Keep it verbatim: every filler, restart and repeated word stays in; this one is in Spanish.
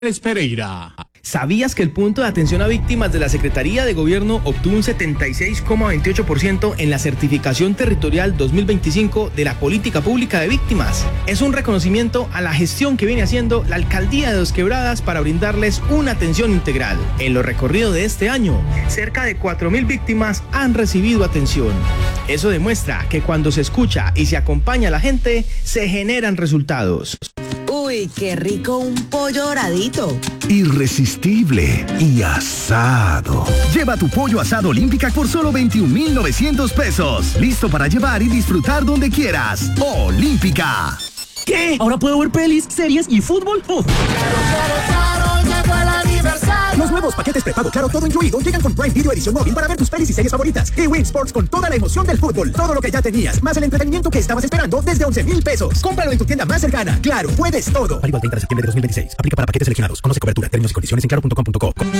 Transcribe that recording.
Pereira. ¿Sabías que el punto de atención a víctimas de la Secretaría de Gobierno obtuvo un setenta y seis coma veintiocho por ciento en la certificación territorial dos mil veinticinco de la Política Pública de Víctimas? Es un reconocimiento a la gestión que viene haciendo la Alcaldía de Dos Quebradas para brindarles una atención integral. En lo recorrido de este año, cerca de cuatro mil víctimas han recibido atención. Eso demuestra que cuando se escucha y se acompaña a la gente, se generan resultados. Uy, qué rico un pollo doradito. Irresistible y asado. Lleva tu pollo asado Olímpica por solo veintiún mil novecientos pesos. Listo para llevar y disfrutar donde quieras. Olímpica. ¿Qué? ¿Ahora puedo ver pelis, series y fútbol? ¡Uf! Claro, claro, claro, llegó el aniversario. Los nuevos paquetes prepago Claro todo incluido llegan con Prime Video edición móvil para ver tus pelis y series favoritas. Y Win Sports con toda la emoción del fútbol. Todo lo que ya tenías, más el entretenimiento que estabas esperando desde once mil pesos. Cómpralo en tu tienda más cercana. Claro, puedes todo. Válido al treinta de septiembre de dos mil veintiséis. Aplica para paquetes seleccionados. Conoce cobertura, términos y condiciones en claro punto com punto co.